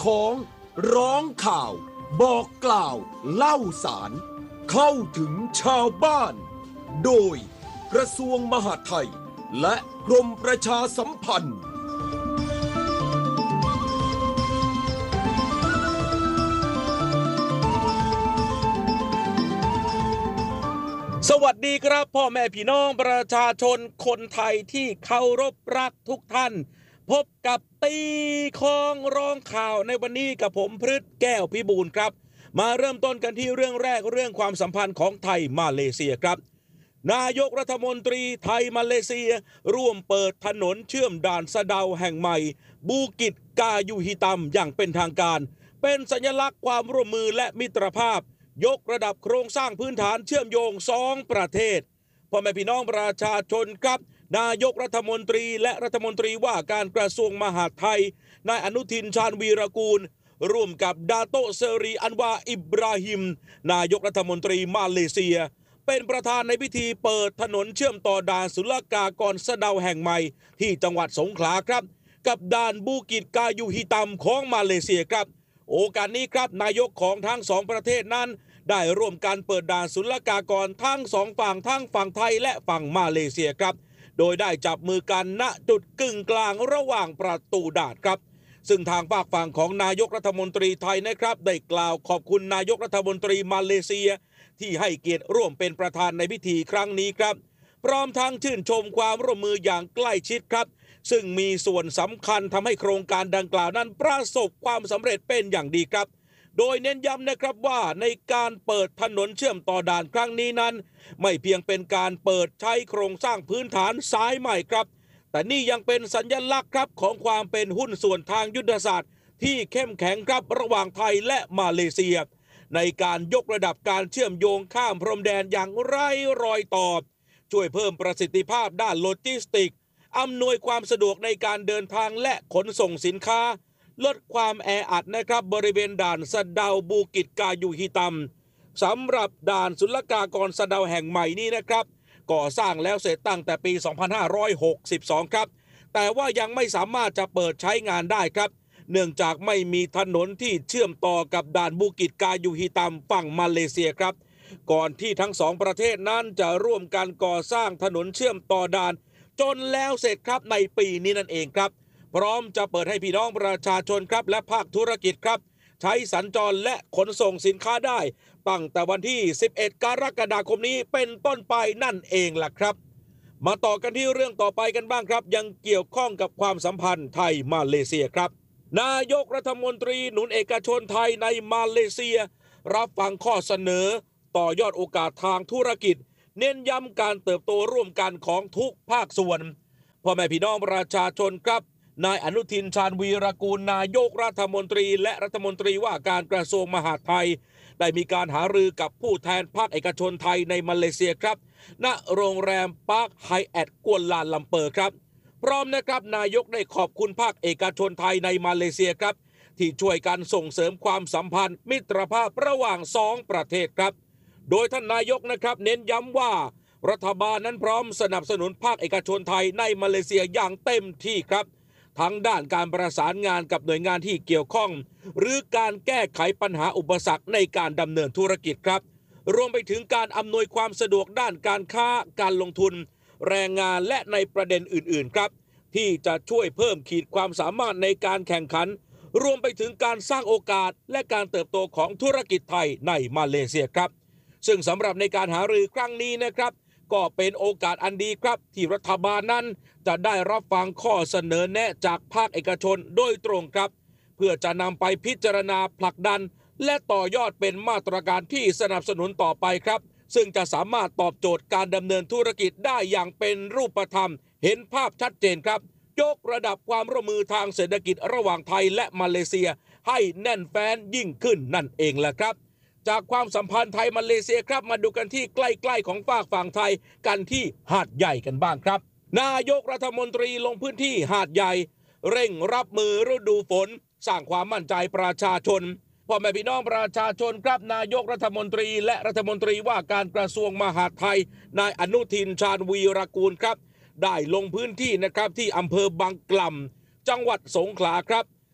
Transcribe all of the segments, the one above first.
ของร้องข่าวบอกกล่าวเล่าสารเข้าถึงชาวบ้านโดยกระทรวงมหาดไทยและกรมประชาสัมพันธ์สวัสดีครับพ่อแม่พี่น้องประชาชนคนไทยที่เคารพรักทุกท่านพบกับตีคองร้องข่าวในวันนี้กับผมพฤทธิ์แก้วพิบูลครับมาเริ่มต้นกันที่เรื่องแรกเรื่องความสัมพันธ์ของไทยมาเลเซียครับนายกรัฐมนตรีไทยมาเลเซียร่วมเปิดถนนเชื่อมด่านสะเดาแห่งใหม่บูกิจกายูฮิตัมอย่างเป็นทางการเป็นสัญลักษณ์ความร่วมมือและมิตรภาพยกระดับโครงสร้างพื้นฐานเชื่อมโยง2ประเทศพ่อแม่พี่น้องประชาชนครับนายกรัฐมนตรีและรัฐมนตรีว่าการกระทรวงมหาดไทยนายอนุทินชาญวีรกูลร่วมกับดาโตเซรีอันวาอิบราฮิมนายกรัฐมนตรีมาเลเซียเป็นประธานในพิธีเปิดถนนเชื่อมต่อด่านศุลกากรสะเดาแห่งใหม่ที่จังหวัดสงขลาครับกับด่านบูกิจกายูฮิตัมของมาเลเซียครับโอกาสนี้ครับนายกของทั้งสองประเทศนั้นได้ร่วมกันเปิดด่านศุลกากรทั้งสองฝั่งทั้งฝั่งไทยและฝั่งมาเลเซียครับโดยได้จับมือกันณจุดกึ่งกลางระหว่างประตูด่านครับซึ่งทางฝากฝั่งของนายกรัฐมนตรีไทยนะครับได้กล่าวขอบคุณนายกรัฐมนตรีมาเลเซียที่ให้เกียรติร่วมเป็นประธานในพิธีครั้งนี้ครับพร้อมทั้งชื่นชมความร่วมมืออย่างใกล้ชิดครับซึ่งมีส่วนสำคัญทำให้โครงการดังกล่าวนั้นประสบความสำเร็จเป็นอย่างดีครับโดยเน้นย้ำนะครับว่าในการเปิดถนนเชื่อมต่อด่านครั้งนี้นั้นไม่เพียงเป็นการเปิดใช้โครงสร้างพื้นฐานสายใหม่ครับแต่นี่ยังเป็นสัญลักษณ์ครับของความเป็นหุ้นส่วนทางยุทธศาสตร์ที่เข้มแข็งครับระหว่างไทยและมาเลเซียในการยกระดับการเชื่อมโยงข้ามพรมแดนอย่างไร้รอยต่อช่วยเพิ่มประสิทธิภาพด้านโลจิสติกส์อำนวยความสะดวกในการเดินทางและขนส่งสินค้าลดความแออัดนะครับบริเวณด่านสะเดาบูกิจกายูฮิตัมสำหรับด่านศุลกากรสะเดาแห่งใหม่นี้นะครับก่อสร้างแล้วเสร็จตั้งแต่ปี 2562 ครับแต่ว่ายังไม่สามารถจะเปิดใช้งานได้ครับเนื่องจากไม่มีถนนที่เชื่อมต่อกับด่านบูกิจกายูฮิตัมฝั่งมาเลเซียครับก่อนที่ทั้งสองประเทศนั้นจะร่วมกันก่อสร้างถนนเชื่อมต่อด่านจนแล้วเสร็จครับในปีนี้นั่นเองครับพร้อมจะเปิดให้พี่น้องประชาชนครับและภาคธุรกิจครับใช้สัญจรและขนส่งสินค้าได้ตั้งแต่วันที่ 11 กรกฎาคมนี้เป็นต้นไปนั่นเองล่ะครับมาต่อกันที่เรื่องต่อไปกันบ้างครับยังเกี่ยวข้องกับความสัมพันธ์ไทยมาเลเซียครับนายกรัฐมนตรีหนุนเอกชนไทยในมาเลเซียรับฟังข้อเสนอต่อยอดโอกาสทางธุรกิจเน้นย้ำการเติบโตร่วมกันของทุกภาคส่วนพ่อแม่พี่น้องประชาชนครับนายอนุทินชาญวีรกูลนายกรัฐมนตรีและรัฐมนตรีว่าการกระทรวงมหาดไทยได้มีการหารือกับผู้แทนภาคเอกชนไทยในมาเลเซียครับณโรงแรมปาร์คไฮแอทกัวลาลัมเปอร์ครับพร้อมนะครับนายกได้ขอบคุณภาคเอกชนไทยในมาเลเซียครับที่ช่วยกันส่งเสริมความสัมพันธ์มิตรภาพระหว่าง2ประเทศครับโดยท่านนายกนะครับเน้นย้ำว่ารัฐบาลนั้นพร้อมสนับสนุนภาคเอกชนไทยในมาเลเซียอย่างเต็มที่ครับทั้งด้านการประสานงานกับหน่วยงานที่เกี่ยวข้องหรือการแก้ไขปัญหาอุปสรรคในการดำเนินธุรกิจครับรวมไปถึงการอำนวยความสะดวกด้านการค้าการลงทุนแรงงานและในประเด็นอื่นๆครับที่จะช่วยเพิ่มขีดความสามารถในการแข่งขันรวมไปถึงการสร้างโอกาสและการเติบโตของธุรกิจไทยในมาเลเซียครับซึ่งสำหรับในการหารือครั้งนี้นะครับก็เป็นโอกาสอันดีครับที่รัฐบาลนั้นจะได้รับฟังข้อเสนอแนะจากภาคเอกชนโดยตรงครับเพื่อจะนำไปพิจารณาผลักดันและต่อยอดเป็นมาตรการที่สนับสนุนต่อไปครับซึ่งจะสามารถตอบโจทย์การดำเนินธุรกิจได้อย่างเป็นรูปธรรมเห็นภาพชัดเจนครับยกระดับความร่วมมือทางเศรษฐกิจระหว่างไทยและมาเลเซียให้แน่นแฟ้นยิ่งขึ้นนั่นเองแหละครับจากความสัมพันธ์ไทยมาเลเซียครับมาดูกันที่ใกล้ๆของฝั่งไทยกันที่หาดใหญ่กันบ้างครับนายกรัฐมนตรีลงพื้นที่หาดใหญ่เร่งรับมือฤดูฝนสร้างความมั่นใจประชาชนพ่อแม่พี่น้องประชาชนครับนายกรัฐมนตรีและรัฐมนตรีว่าการกระทรวงมหาดไทยนายอนุทินชาญวีรกูลครับได้ลงพื้นที่นะครับที่อำเภอบางกล่ำจังหวัดสงขลาครับ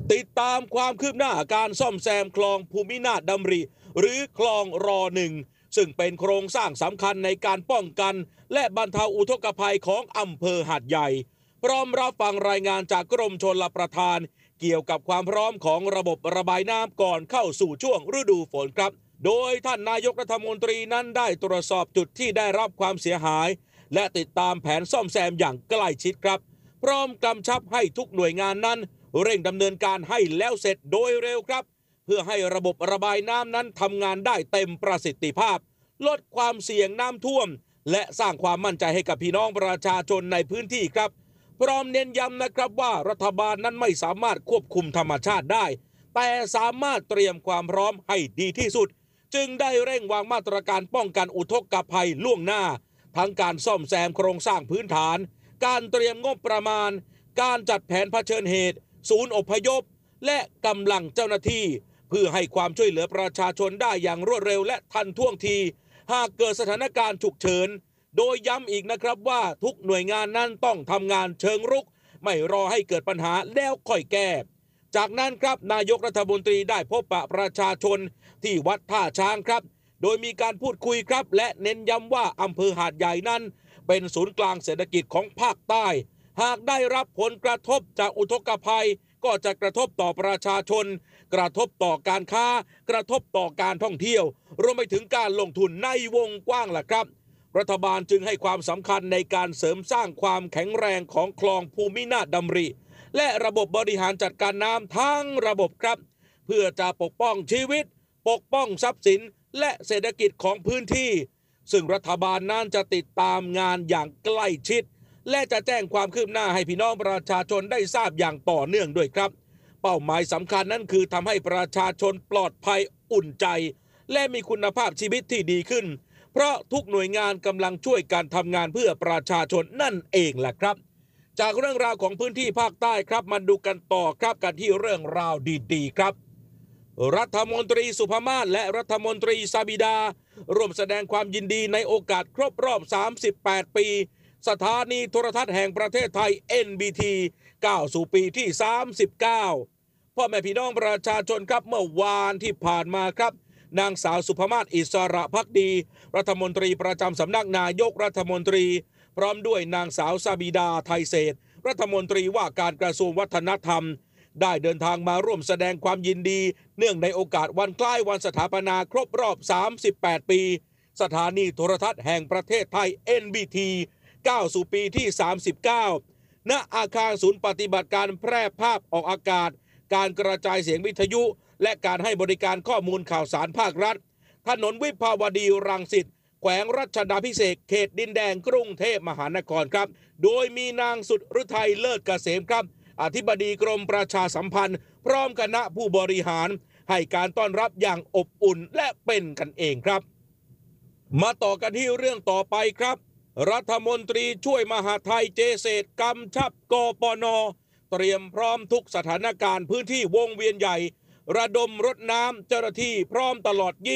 ติดตามความคืบหน้าการซ่อมแซมคลองภูมินาถดำริหรือคลองร.1 ซึ่งเป็นโครงสร้างสำคัญในการป้องกันและบรรเทาอุทกภัยของอำเภอหาดใหญ่พร้อมรับฟังรายงานจากกรมชลประทานเกี่ยวกับความพร้อมของระบบระบายน้ำก่อนเข้าสู่ช่วงฤดูฝนครับโดยท่านนายกรัฐมนตรีนั้นได้ตรวจสอบจุดที่ได้รับความเสียหายและติดตามแผนซ่อมแซมอย่างใกล้ชิดครับพร้อมกำชับให้ทุกหน่วยงานนั้นเร่งดำเนินการให้แล้วเสร็จโดยเร็วครับเพื่อให้ระบบระบายน้ำนั้นทำงานได้เต็มประสิทธิภาพลดความเสี่ยงน้ำท่วมและสร้างความมั่นใจให้กับพี่น้องประชาชนในพื้นที่ครับพร้อมเน้นย้ำนะครับว่ารัฐบาลนั้นไม่สามารถควบคุมธรรมชาติได้แต่สามารถเตรียมความพร้อมให้ดีที่สุดจึงได้เร่งวางมาตรการป้องกันอุทกภัยล่วงหน้าทั้งการซ่อมแซมโครงสร้างพื้นฐานการเตรียมงบประมาณการจัดแผนเผชิญเหตุศูนย์อพยพและกำลังเจ้าหน้าที่เพื่อให้ความช่วยเหลือประชาชนได้อย่างรวดเร็วและทันท่วงทีหากเกิดสถานการณ์ฉุกเฉินโดยย้ำอีกนะครับว่าทุกหน่วยงานนั้นต้องทำงานเชิงรุกไม่รอให้เกิดปัญหาแล้วค่อยแก้จากนั้นครับนายกรัฐมนตรีได้พบปะประชาชนที่วัดท่าช้างครับโดยมีการพูดคุยครับและเน้นย้ำว่าอำเภอหาดใหญ่นั้นเป็นศูนย์กลางเศรษฐกิจของภาคใต้หากได้รับผลกระทบจากอุทกภัยก็จะกระทบต่อประชาชนกระทบต่อการค้ากระทบต่อการท่องเที่ยวรวมไปถึงการลงทุนในวงกว้างล่ะครับรัฐบาลจึงให้ความสำคัญในการเสริมสร้างความแข็งแรงของคลองภูมินาถดำริและระบบบริหารจัดการน้ำทั้งระบบครับเพื่อจะปกป้องชีวิตปกป้องทรัพย์สินและเศรษฐกิจของพื้นที่ซึ่งรัฐบาลนั้นจะติดตามงานอย่างใกล้ชิดและจะแจ้งความคืบหน้าให้พี่น้องประชาชนได้ทราบอย่างต่อเนื่องด้วยครับเป้าหมายสำคัญนั้นคือทำให้ประชาชนปลอดภัยอุ่นใจและมีคุณภาพชีวิตที่ดีขึ้นเพราะทุกหน่วยงานกำลังช่วยกันทำงานเพื่อประชาชนนั่นเองแหละครับจากเรื่องราวของพื้นที่ภาคใต้ครับมาดูกันต่อครับกันที่เรื่องราวดีๆครับรัฐมนตรีสุภมาศและรัฐมนตรีซาบิดาร่วมแสดงความยินดีในโอกาสครบรอบ38ปีสถานีโทรทัศน์แห่งประเทศไทย NBT ก้าวสู่ปีที่39พ่อแม่พี่น้องประชาชนครับเมื่อวานที่ผ่านมาครับนางสาวสุภมาศอิสระภักดีรัฐมนตรีประจำสำนักนายกรัฐมนตรีพร้อมด้วยนางสาวซาบิดาไทยเศรษฐ์รัฐมนตรีว่าการกระทรวงวัฒนธรรมได้เดินทางมาร่วมแสดงความยินดีเนื่องในโอกาสวันคล้ายวันสถาปนาครบรอบ38ปีสถานีโทรทัศน์แห่งประเทศไทย NBT ก้าวสู่ปีที่39ณอาคารศูนย์ปฏิบัติการแพร่ภาพออกอากาศการกระจายเสียงวิทยุและการให้บริการข้อมูลข่าวสารภาครัฐถนนวิภาวดีรังสิตแขวงรัชดาภิเษกเขตดินแดงกรุงเทพมหานครครับโดยมีนางสุดฤทัยเลิศเกษมครับอธิบดีกรมประชาสัมพันธ์พร้อมคณะผู้บริหารให้การต้อนรับอย่างอบอุ่นและเป็นกันเองครับมาต่อกันที่เรื่องต่อไปครับรัฐมนตรีช่วยมหาดไทยเจเศษกำชับกปน.เตรียมพร้อมทุกสถานการณ์พื้นที่วงเวียนใหญ่ระดมรถน้ำเจ้าหน้าที่พร้อมตลอด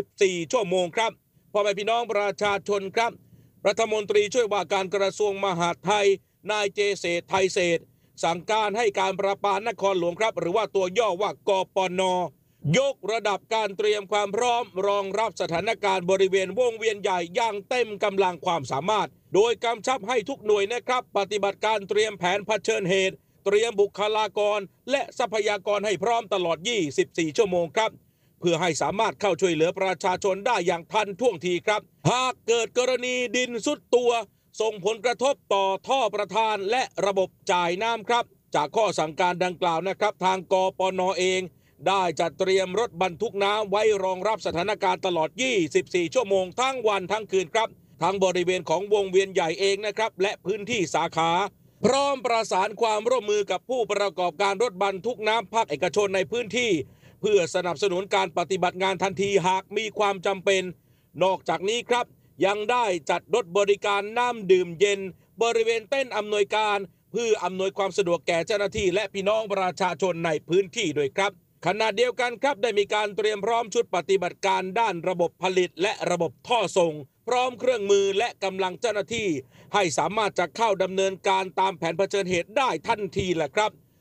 24ชั่วโมงครับพ่อแม่พี่น้องประชาชนครับรัฐมนตรีช่วยว่าการกระทรวงมหาดไทยนายเจเศษไทยเศษสั่งการให้การประปานครหลวงครับหรือว่าตัวย่อว่ากปน.ยกระดับการเตรียมความพร้อมรองรับสถานการณ์บริเวณวงเวียนใหญ่อย่างเต็มกำลังความสามารถโดยกำชับให้ทุกหน่วยนะครับปฏิบัติการเตรียมแผนเผชิญเหตุเตรียมบุคลากรและทรัพยากรให้พร้อมตลอด24ชั่วโมงครับเพื่อให้สามารถเข้าช่วยเหลือประชาชนได้อย่างทันท่วงทีครับหากเกิดกรณีดินซุดตัวส่งผลกระทบต่อท่อประทานและระบบจ่ายน้ำครับจากข้อสั่งการดังกล่าวนะครับทางกปน.เองได้จัดเตรียมรถบรรทุกน้ำไว้รองรับสถานการณ์ตลอด24ชั่วโมงทั้งวันทั้งคืนครับทั้งบริเวณของวงเวียนใหญ่เองนะครับและพื้นที่สาขาพร้อมประสานความร่วมมือกับผู้ประกอบการรถบรรทุกน้ำภาคเอกชนในพื้นที่เพื่อสนับสนุนการปฏิบัติงานทันทีหากมีความจำเป็นนอกจากนี้ครับยังได้จัดรถบริการน้ำดื่มเย็นบริเวณเต้นอำนวยการเพื่ออำนวยความสะดวกแก่เจ้าหน้าที่และพี่น้องประชาชนในพื้นที่ด้วยครับขณะเดียวกันครับได้มีการเตรียมพร้อมชุดปฏิบัติการด้านระบบผลิตและระบบท่อส่งพร้อมเครื่องมือและกำลังเจ้าหน้าที่ให้สามารถจะเข้าดำเนินการตามแผนเผชิญเหตุได้ทันทีแหละครับ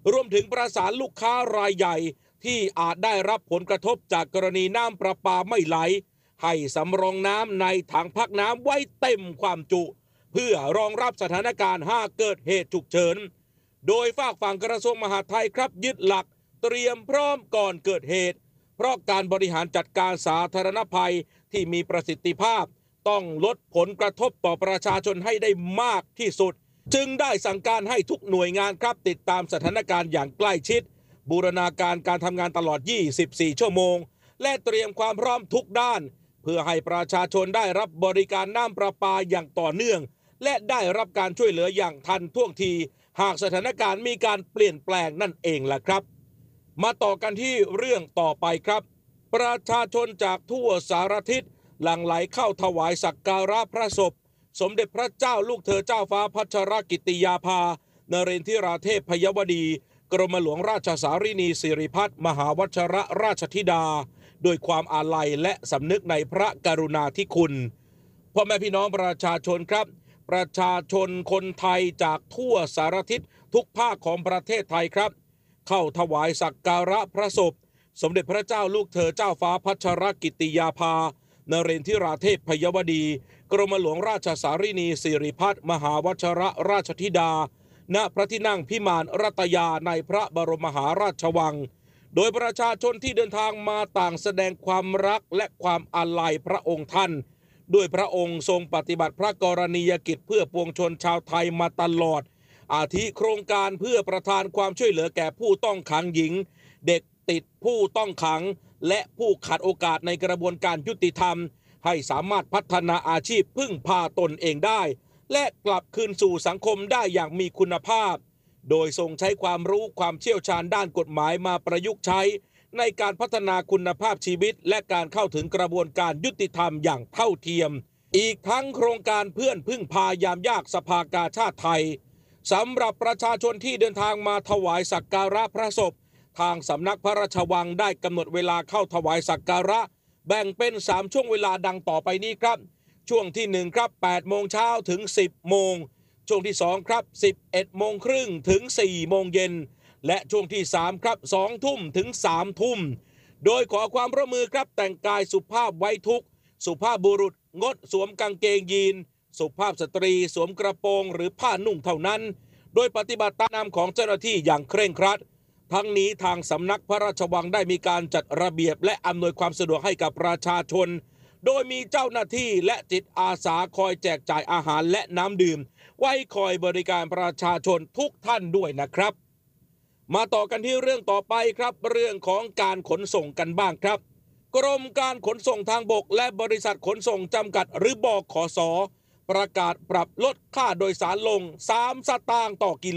รวมถึงประสานลูกค้ารายใหญ่ที่อาจได้รับผลกระทบจากกรณีน้ำประปาไม่ไหลให้สำรองน้ำในถังพักน้ำไว้เต็มความจุเพื่อรองรับสถานการณ์หากเกิดเหตุฉุกเฉินโดยฝากฝั่งกระทรวงมหาดไทยครับยึดหลักเตรียมพร้อมก่อนเกิดเหตุเพราะการบริหารจัดการสาธารณภัยที่มีประสิทธิภาพต้องลดผลกระทบต่อประชาชนให้ได้มากที่สุดจึงได้สั่งการให้ทุกหน่วยงานครับติดตามสถานการณ์อย่างใกล้ชิดบูรณาการการทำงานตลอด 24 ชั่วโมงและเตรียมความพร้อมทุกด้านเพื่อให้ประชาชนได้รับบริการน้ำประปาอย่างต่อเนื่องและได้รับการช่วยเหลืออย่างทันท่วงทีหากสถานการณ์มีการเปลี่ยนแปลงนั่นเองล่ะครับมาต่อกันที่เรื่องต่อไปครับประชาชนจากทั่วสารทิศหลั่งไหลเข้าถวายสักการะพระศพสมเด็จพระเจ้าลูกเธอเจ้าฟ้าพัชรกิติยาภานเรนทิราเทพพยวดีกรมหลวงราชสารินีสิริพัฒน์มหาวชรราชธิดาด้วยความอาลัยและสำนึกในพระกรุณาธิคุณพ่อแม่พี่น้องประชาชนครับประชาชนคนไทยจากทั่วสารทิศทุกภาคของประเทศไทยครับเข้าถวายสักการะพระศพสมเด็จพระเจ้าลูกเธอเจ้าฟ้าพัชรกิติยาภานเรนทิราเทพพยวดีกรมหลวงราชสารินีสิริพัฒน์มหาวชรราชธิดาณพระที่นั่งพิมานรัตยาในพระบรมมหาราชวังโดยประชาชนที่เดินทางมาต่างแสดงความรักและความอาลัยพระองค์ท่านด้วยพระองค์ทรงปฏิบัติพระกรณียกิจเพื่อปวงชนชาวไทยมาตลอดอาทิโครงการเพื่อประทานความช่วยเหลือแก่ผู้ต้องขังหญิงเด็กติดผู้ต้องขังและผู้ขาดโอกาสในกระบวนการยุติธรรมให้สามารถพัฒนาอาชีพพึ่งพาตนเองได้และกลับคืนสู่สังคมได้อย่างมีคุณภาพโดยทรงใช้ความรู้ความเชี่ยวชาญด้านกฎหมายมาประยุกต์ใช้ในการพัฒนาคุณภาพชีวิตและการเข้าถึงกระบวนการยุติธรรมอย่างเท่าเทียมอีกทั้งโครงการเพื่อนพึ่งพายามยากสภากาชาติไทยสำหรับประชาชนที่เดินทางมาถวายสักการะพระศพทางสำนักพระราชวังได้กำหนดเวลาเข้าถวายสักการะแบ่งเป็น3ช่วงเวลาดังต่อไปนี้ครับช่วงที่1ครับ8 โมงเช้าถึง 10 โมงช่วงที่2ครับ11 โมงครึ่งถึง 4 โมงเย็นและช่วงที่3ครับ2 ทุ่มถึง 3 ทุ่มโดยขอความร่วมมือครับแต่งกายสุภาพไว้ทุกข์สุภาพบุรุษงดสวมกางเกงยีนสุภาพสตรีสวมกระโปรงหรือผ้านุ่งเท่านั้นโดยปฏิบัติตามนำของเจ้าหน้าที่อย่างเคร่งครัดทั้งนี้ทางสำนักพระราชวังได้มีการจัดระเบียบและอำนวยความสะดวกให้กับประชาชนโดยมีเจ้าหน้าที่และจิตอาสาคอยแจกจ่ายอาหารและน้ำดื่มไว้คอยบริการประชาชนทุกท่านด้วยนะครับมาต่อกันที่เรื่องต่อไปครับเรื่องของการขนส่งกันบ้างครับกรมการขนส่งทางบกและบริษัทขนส่งจำกัดหรือบขส.ประกาศปรับลดค่าโดยสารลง3 สตางค์ต่อกิโล